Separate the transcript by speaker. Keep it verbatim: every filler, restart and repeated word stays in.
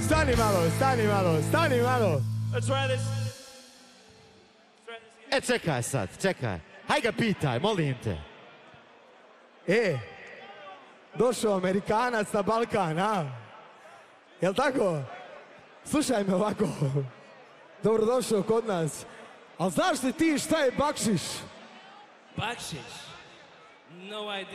Speaker 1: stani malo, stani malo, stani malo.
Speaker 2: Let's try this.
Speaker 3: E, čekaj sad, čekaj. Haj ga pitaj, molim te.
Speaker 1: E, došao Amerikanac na Balkan, a? Jel' tako? Slušaj me ovako. Dobrodošao kod nas. Ali znaš li ti šta je bakšiš?
Speaker 2: Bakšiš? No idea.